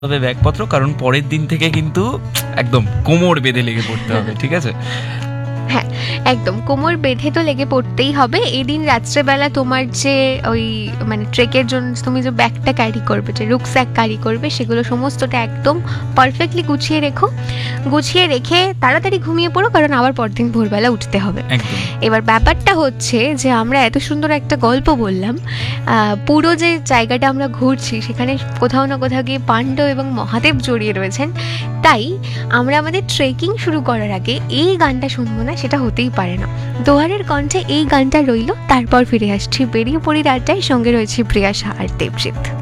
তবে ব্যাগপত্র, কারণ পরের দিন থেকে কিন্তু একদম কোমর বেঁধে লেগে পড়তে হবে, ঠিক আছে? হ্যাঁ, একদম কোমর বেঁধে তো লেগে পড়তেই হবে। এদিন রাত্রেবেলা তোমার যে ওই মানে ট্রেকের জন্য তুমি যে ব্যাগটা ক্যারি করবে, যে রুকস্যাক ক্যারি করবে, সেগুলো সমস্তটা একদম পারফেক্টলি গুছিয়ে রেখো। গুছিয়ে রেখে তাড়াতাড়ি ঘুমিয়ে পড়ো, কারণ আবার পরদিন ভোরবেলা উঠতে হবে। একদম। এবার ব্যাপারটা হচ্ছে যে আমরা এত সুন্দর একটা গল্প বললাম, পুরো যে জায়গাটা আমরা ঘুরছি সেখানে কোথাও না কোথাও গিয়ে পাণ্ডব এবং মহাদেব জড়িয়ে রয়েছেন। তাই আমরা আমাদের ট্রেকিং শুরু করার আগে এই গানটা শুনবো না, সেটা হতেই পারে না। দোহারের কণ্ঠে এই গানটা রইলো, তারপর ফিরে আসছি বেরিয়ে পড়ি আড্ডায়, সঙ্গে রয়েছে প্রিয়াশা আর দেবজিৎ।